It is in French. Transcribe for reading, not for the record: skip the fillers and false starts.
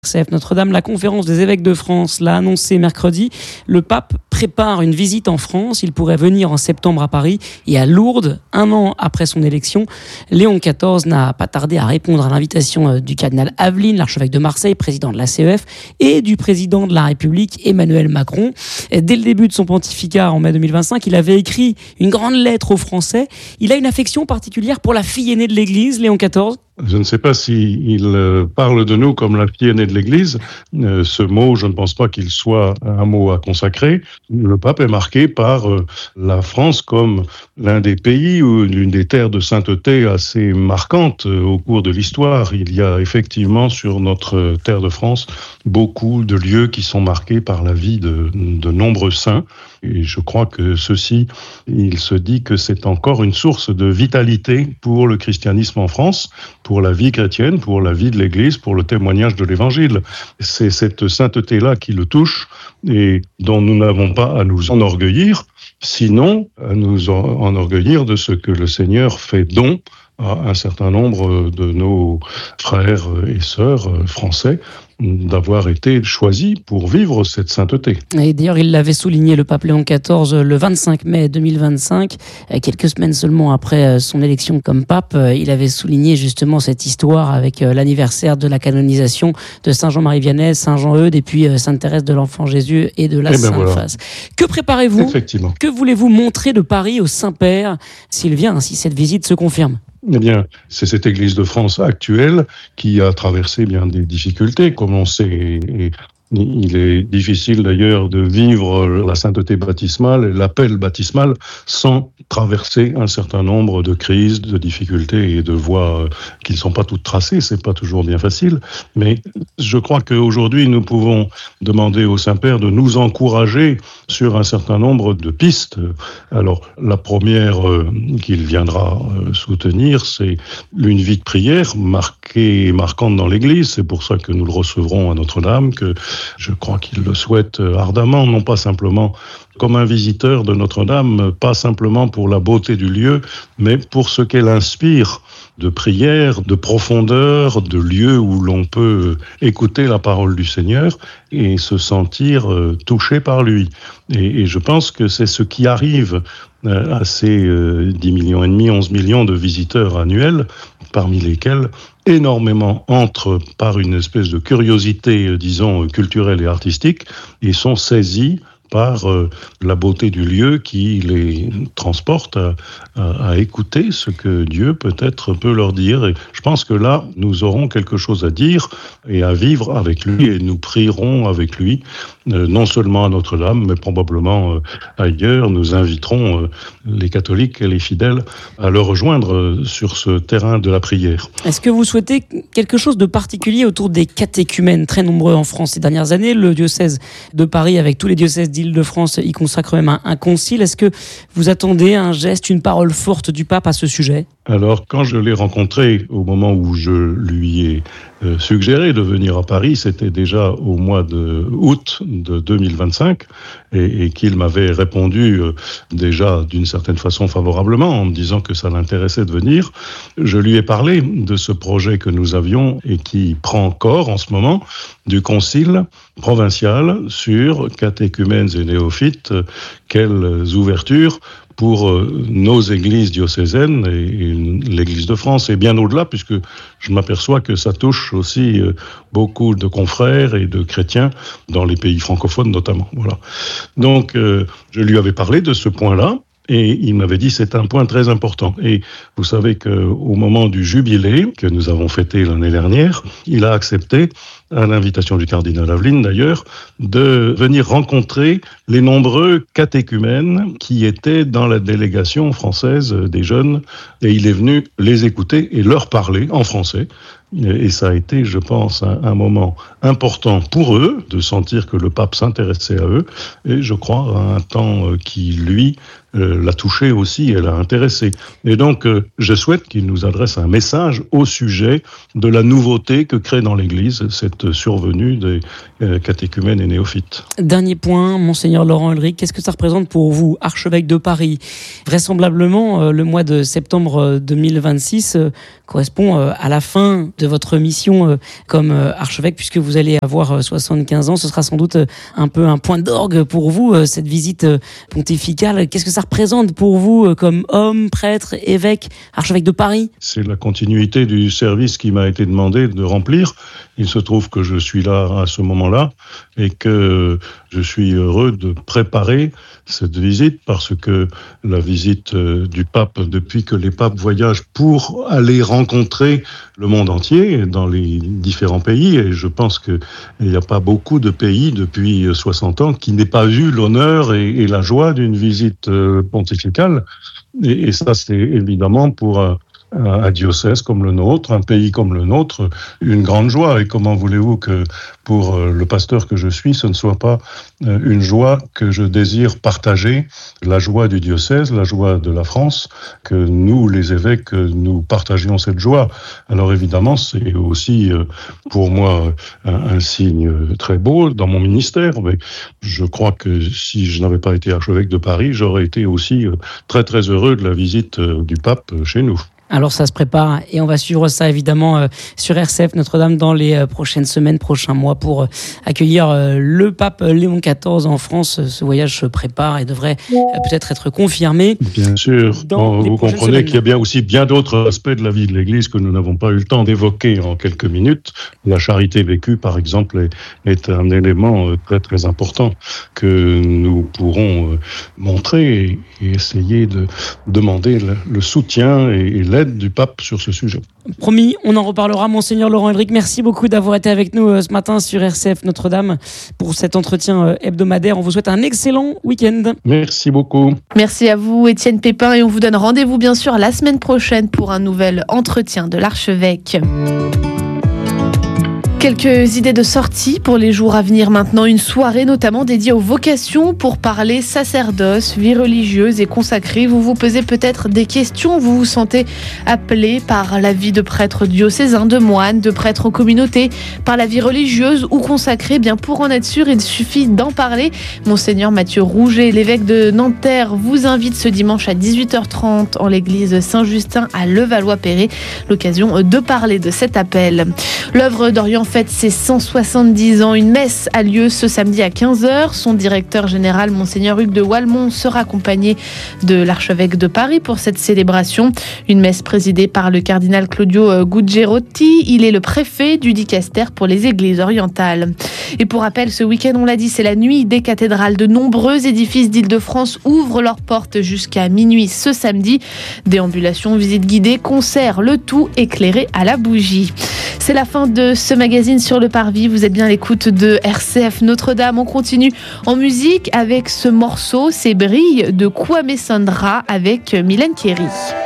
RCF Notre-Dame, la conférence des évêques de France l'a annoncé mercredi. Le pape prépare une visite en France. Il pourrait venir en septembre à Paris et à Lourdes, un an après son élection. Léon XIV n'a pas tardé à répondre à l'invitation du cardinal Aveline, l'archevêque de Marseille, président de la CEF, et du président de la République, Emmanuel Macron. Dès le début de son pontificat en mai 2025, il avait écrit une grande lettre aux Français. Il a une affection particulière pour la fille aînée de l'Église, Léon XIV. Je ne sais pas s'il parle de nous comme la fille aînée de l'Église. Ce mot, je ne pense pas qu'il soit un mot à consacrer. Le pape est marqué par la France comme l'un des pays ou l'une des terres de sainteté assez marquantes au cours de l'histoire. Il y a effectivement sur notre terre de France beaucoup de lieux qui sont marqués par la vie de nombreux saints. Et je crois que ceci, il se dit que c'est encore une source de vitalité pour le christianisme en France, pour la vie chrétienne, pour la vie de l'Église, pour le témoignage de l'Évangile. C'est cette sainteté-là qui le touche et dont nous n'avons pas à nous enorgueillir, sinon à nous enorgueillir de ce que le Seigneur fait don à un certain nombre de nos frères et sœurs français d'avoir été choisis pour vivre cette sainteté. Et d'ailleurs, il l'avait souligné, le pape Léon XIV, le 25 mai 2025, quelques semaines seulement après son élection comme pape. Il avait souligné justement cette histoire avec l'anniversaire de la canonisation de Saint Jean-Marie Vianney, Saint Jean-Eudes et puis Sainte Thérèse de l'Enfant Jésus et de la Sainte Face. Que préparez-vous ? Effectivement. Que voulez-vous montrer de Paris au Saint-Père s'il vient, si cette visite se confirme ? Eh bien, c'est cette Église de France actuelle qui a traversé bien des difficultés, comme on sait. Et il est difficile d'ailleurs de vivre la sainteté baptismale et l'appel baptismal sans traverser un certain nombre de crises, de difficultés et de voies qui ne sont pas toutes tracées. C'est pas toujours bien facile, mais je crois qu'aujourd'hui nous pouvons demander au Saint-Père de nous encourager sur un certain nombre de pistes. Alors la première qu'il viendra soutenir, c'est une vie de prière marquée et marquante dans l'Église. C'est pour ça que nous le recevrons à Notre-Dame, que je crois qu'il le souhaite ardemment, non pas simplement comme un visiteur de Notre-Dame, pas simplement pour la beauté du lieu, mais pour ce qu'elle inspire de prière, de profondeur, de lieu où l'on peut écouter la parole du Seigneur et se sentir touché par lui. Et je pense que c'est ce qui arrive à ces 10 millions et demi, 11 millions de visiteurs annuels, parmi lesquels énormément entrent par une espèce de curiosité, disons, culturelle et artistique, et sont saisis par la beauté du lieu qui les transporte à écouter ce que Dieu peut-être peut leur dire. Et je pense que là, nous aurons quelque chose à dire et à vivre avec lui, et nous prierons avec lui, non seulement à Notre-Dame, mais probablement ailleurs. Nous inviterons les catholiques et les fidèles à le rejoindre sur ce terrain de la prière. Est-ce que vous souhaitez quelque chose de particulier autour des catéchumènes, très nombreux en France ces dernières années? Le diocèse de Paris, avec tous les diocèses d'Île-de-France, y consacre même un concile. Est-ce que vous attendez un geste, une parole forte du pape à ce sujet? Alors, quand je l'ai rencontré au moment où je lui ai suggéré de venir à Paris, c'était déjà au mois d'août de 2025, et qu'il m'avait répondu déjà d'une certaine façon favorablement en me disant que ça l'intéressait de venir. Je lui ai parlé de ce projet que nous avions et qui prend corps en ce moment, du concile provincial sur catéchumènes et néophytes. Quelles ouvertures pour nos églises diocésaines et l'Église de France, et bien au-delà, puisque je m'aperçois que ça touche aussi beaucoup de confrères et de chrétiens dans les pays francophones notamment. Voilà. Donc, je lui avais parlé de ce point-là, et il m'avait dit c'est un point très important. Et vous savez qu'au moment du jubilé que nous avons fêté l'année dernière, il a accepté, à l'invitation du cardinal Aveline d'ailleurs, de venir rencontrer les nombreux catéchumènes qui étaient dans la délégation française des jeunes, et il est venu les écouter et leur parler en français. Et ça a été, je pense, un moment important pour eux, de sentir que le pape s'intéressait à eux, et je crois un temps qui, lui, l'a touché aussi, elle a intéressé. Et donc, je souhaite qu'il nous adresse un message au sujet de la nouveauté que crée dans l'Église cette survenue des catéchumènes et néophytes. Dernier point, Monseigneur Laurent Ulrich, qu'est-ce que ça représente pour vous, archevêque de Paris ? Vraisemblablement, le mois de septembre 2026 correspond à la fin de votre mission comme archevêque, puisque vous allez avoir 75 ans. Ce sera sans doute un peu un point d'orgue pour vous, cette visite pontificale. Qu'est-ce que ça représente pour vous comme homme, prêtre, évêque, archevêque de Paris ? C'est la continuité du service qui m'a été demandé de remplir. Il se trouve que je suis là à ce moment-là et que je suis heureux de préparer cette visite parce que la visite du pape, depuis que les papes voyagent pour aller rencontrer le monde entier dans les différents pays, et je pense qu'il n'y a pas beaucoup de pays depuis 60 ans qui n'aient pas eu l'honneur et la joie d'une visite pontificale. Et ça, c'est évidemment pour un diocèse comme le nôtre, un pays comme le nôtre, une grande joie. Et comment voulez-vous que pour le pasteur que je suis, ce ne soit pas une joie que je désire partager, la joie du diocèse, la joie de la France, que nous, les évêques, nous partagions cette joie. Alors évidemment, c'est aussi pour moi un signe très beau dans mon ministère, mais je crois que si je n'avais pas été archevêque de Paris, j'aurais été aussi très très heureux de la visite du pape chez nous. Alors ça se prépare et on va suivre ça évidemment sur RCF Notre-Dame dans les prochaines semaines, prochains mois pour accueillir le pape Léon XIV en France. Ce voyage se prépare et devrait peut-être être confirmé. Bien sûr, vous comprenez qu'il y a bien aussi bien d'autres aspects de la vie de l'Église que nous n'avons pas eu le temps d'évoquer en quelques minutes. La charité vécue, par exemple, est un élément très très important que nous pourrons montrer et essayer de demander le soutien et l'aide du pape sur ce sujet. Promis, on en reparlera. Monseigneur Laurent Ulrich, merci beaucoup d'avoir été avec nous ce matin sur RCF Notre-Dame pour cet entretien hebdomadaire. On vous souhaite un excellent week-end. Merci beaucoup. Merci à vous, Étienne Pépin, et on vous donne rendez-vous bien sûr la semaine prochaine pour un nouvel entretien de l'archevêque. Quelques idées de sortie pour les jours à venir maintenant. Une soirée notamment dédiée aux vocations pour parler sacerdoce, vie religieuse et consacrée. Vous vous posez peut-être des questions. Vous vous sentez appelé par la vie de prêtre diocésain, de moine, de prêtre en communauté, par la vie religieuse ou consacrée. Bien pour en être sûr, il suffit d'en parler. Monseigneur Mathieu Rouget, l'évêque de Nanterre, vous invite ce dimanche à 18h30 en l'église Saint-Justin à Levallois-Perret. L'occasion de parler de cet appel. L'œuvre d'Orient fête ses 170 ans. Une messe a lieu ce samedi à 15h. Son directeur général, Monseigneur Hugues de Walmont, sera accompagné de l'archevêque de Paris pour cette célébration. Une messe présidée par le cardinal Claudio Gugerotti. Il est le préfet du dicaster pour les églises orientales. Et pour rappel, ce week-end, on l'a dit, c'est la nuit des cathédrales. De nombreux édifices d'Île-de-France ouvrent leurs portes jusqu'à minuit ce samedi. Déambulations, visites guidées, concerts, le tout éclairé à la bougie. C'est la fin de ce magazine sur le Parvis. Vous êtes bien à l'écoute de RCF Notre-Dame. On continue en musique avec ce morceau, c'est Brille de Kwame Sandra avec Mylène Kerry.